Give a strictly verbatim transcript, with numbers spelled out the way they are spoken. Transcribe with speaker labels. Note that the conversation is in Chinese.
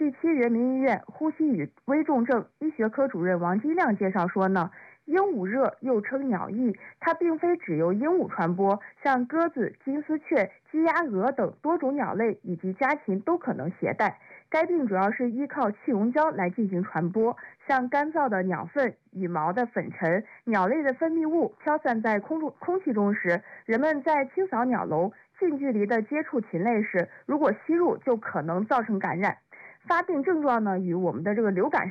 Speaker 1: 第七人民医院呼吸与危重症医学科主任王金亮介绍说呢，鹦鹉热又称鸟疫，它并非只由鹦鹉传播，像鸽子、金丝雀、鸡鸭鹅等多种鸟类以及家禽都可能携带。该病主要是依靠气溶胶来进行传播，像干燥的鸟粪、羽毛的粉尘、鸟类的分泌物飘散在空中空气中时，人们在清扫鸟笼近距离的接触禽类时，如果吸入就可能造成感染。发病症状呢与我们的这个流感